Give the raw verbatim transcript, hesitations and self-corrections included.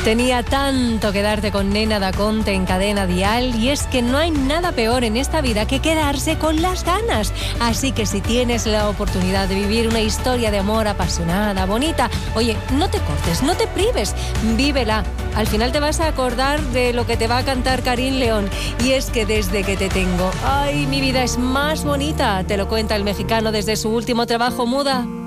Tenía tanto que darte con Nena Da Conte en Cadena Dial, y es que no hay nada peor en esta vida que quedarse con las ganas. Así que si tienes la oportunidad de vivir una historia de amor apasionada, bonita, oye, no te cortes, no te prives, vívela. Al final te vas a acordar de lo que te va a cantar Karim León, y es que desde que te tengo, ay, mi vida es más bonita, te lo cuenta el mexicano desde su último trabajo, Muda.